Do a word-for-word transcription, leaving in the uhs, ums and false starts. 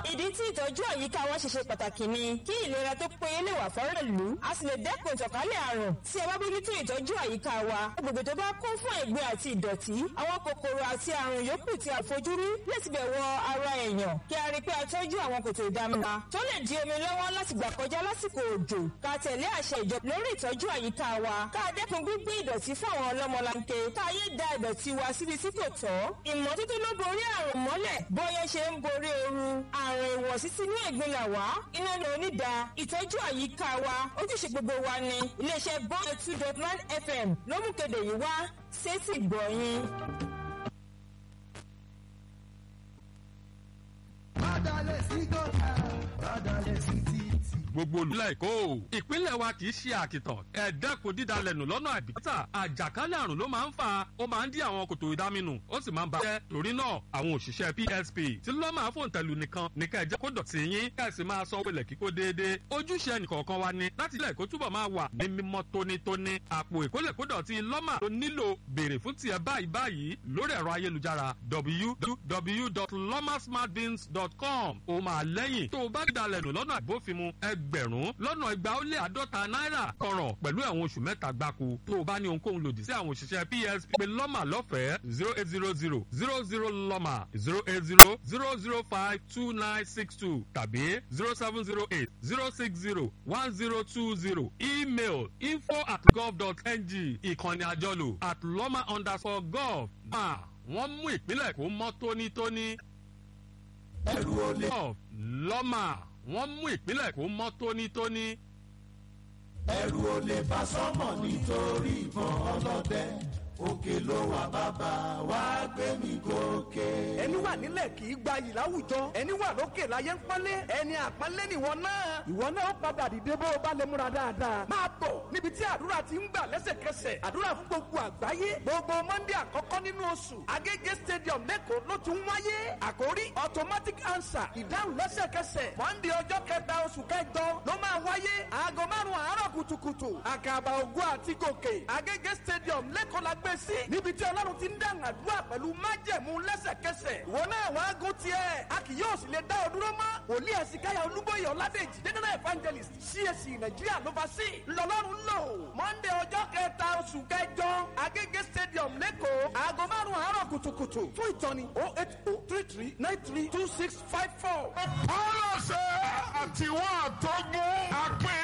ìdí tí ìtọ́jú àyíká wa ṣe ṣe pàtàkì ni kí ìlera tó péye lè wà fọ́rọ̀ ìlú a sì lè dẹ́kun ìtànkálẹ̀ àrùn tí a bá bójútó ìtọ́jú àyíká wa agbègbè tó bá kún fún ẹ̀gbin àti ìdọ̀tí àwọn kòkòrò àti àrùn yòókù tí a fojúrí lè ti bẹ̀ wọ ara èèyàn kí a rí pé a tọ́jú àwọn kòtò ìdámẹ́ta tó lè di omi lọ́wọ́ láti gbà kọjá lásìkò òjò ká tẹ̀lé àṣẹ ìjọba lórí ìtọ́jú àyíká wa ká dẹ́kun gbígbé ìdọ̀tí fún àwọn ọlọ́mọlanke ká yé da ìdọ̀tí wa síbi tí kò tọ́ ìmọ́tótó ló borí àrùn mọ́lẹ̀ bóyá ṣe ń borí ooru àrùn ìwọ̀sí sínú ẹ̀gbin là wá iná ló ní da ìtọ́jú àyíká wa ojúṣe gbogbo wa ni iléeṣẹ́ bond two dot nine f m ló mú kéde yìí wá sétí gbọ̀nyìn. Bádàlẹ̀ sí gọ́tà, bádàlẹ̀ sí títì. Gbogbo olùlẹ̀ Èkó ìpínlẹ̀ wa kì í ṣe àkìtàn ẹ dẹ́kun dídalẹ̀nù lọ́nà àìbìkítà àjàkálẹ̀ àrùn ló máa ń fà ó máa ń dí àwọn kòtò ìdáminù ó sì máa ń ba jẹ́ torí náà àwọn òṣìṣẹ́ P S P tí ló máa fòun tẹ̀lú nìkan ní ká ẹ jẹ́ kó dọ̀tí yín ká ẹ sì máa sanwó ilẹ̀ kíkó déédéé ojúṣe ẹnìkọ̀ọ̀kan wa ni láti ilẹ̀ Èkó túbọ̀ máa wà ní mímọ́ tónítóní àpò ìkólẹ̀kódọ̀tí lọ́mà tó nílò béèrè fún tiẹ̀ báyìí báyìí lórí ẹ̀rọ ayélujára w w w dot loma smart bins dot com ó máa lẹ́yìn tó o bá dídalẹ̀nù lọ́nà àbófinmu ẹgbẹ̀rún lọ́nà igba ó lé àádọ́ta náírà kọ̀ràn pẹ̀lú ẹ̀wọ̀n oṣù mẹ́ta gbáko tó o bá ní ohunkóhun lòdì sí àwọn òṣìṣẹ́ P S P pé lọ́mà lọ́fẹ̀ẹ́ zero eight zero zero zero zero lọ́mà zero eight zero zero zero five two nine six two tàbí zero seven zero eight zero six zero one zero two zero email info at gov dot n g ìkànnì àjọlò at lọ́mà underscore gov máa wọ́n mú ìpínlẹ̀ Èkó mọ́ tónítóní. Ẹrù olè. lọ́mà wọ́n mú ìpínlẹ̀ Èkó mọ́ tónítóní. Ẹrù olè bá sọ́mọ̀ nítorí ìbọn ọlọ́dẹ òkè ló wà bàbá wá gbé mi gòkè. ẹni wà nílẹ̀ kì í gbayì láwùjọ ẹni wà lókè láyé ń pọ́nlé ẹni àpọ́nlé nìwọ náà ìwọ náà ó padà dìde bó o bá lè múra dáadáa. máa bọ̀ níbi tí àdúrà ti ń gbà lẹ́sẹ̀kẹsẹ̀ àdúrà fún gbogbo àgbáyé gbogbo Monday àkọ́kọ́ nínú oṣù Agége stadium lẹ́kọ̀ọ́ ló ti ń wáyé àkórí automatic answer ìdáhùn lẹ́sẹ̀kẹsẹ̀ Monday ọjọ́ kẹta oṣù kẹjọ ló máa wáyé aago márùn-ún àárọ̀ kùtùkùtù àkàbà ògùn àti gòkè Agége stadium lẹ́kọ̀ọ́ la gbé sí níbi tí Ọlọ́run ti ń dáhùn àdúrà pẹ̀lú májẹ̀mú lẹ́sẹ̀kẹsẹ̀ ìwọ náà wàá gún tiẹ̀ a kì yóò sì lè dá ọ dúró mọ́ wòlíì ẹ̀sìnkáyà Olúbóyè Ọládèjì general evangelist C A C Nàìjíríà ló bá sí lọ́lọ́run lò Monday ọjọ́ kẹta oṣù kẹjọ Agége stadium lẹ́kọ̀ọ́ aago márùn-ún àárọ̀ kùtùkùtù fún ìtọ́ni oh eight oh three three nine three two six five four. ọlọ́sẹ̀ àtiwọ́ àtọ́gún apẹ́